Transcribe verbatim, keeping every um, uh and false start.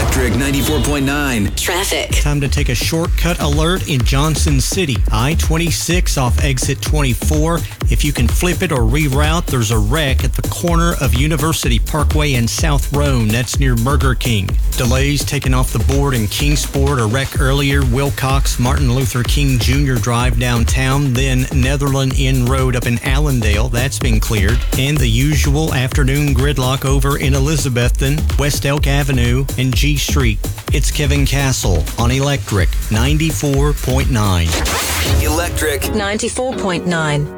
Electric ninety-four point nine. Traffic. Time to take a shortcut alert in Johnson City. I twenty-six off exit twenty-four. If you can flip it or reroute, there's a wreck at the corner of University Parkway and South Rome. That's near Burger King. Delays taken off the board in Kingsport. A wreck earlier, Wilcox, Martin Luther King Junior Drive downtown. Then Netherland Inn Road up in Allendale. That's been cleared. And the usual afternoon gridlock over in Elizabethton, West Elk Avenue, and G Street. It's Kevin Castle on Electric ninety-four point nine. Electric ninety-four point nine.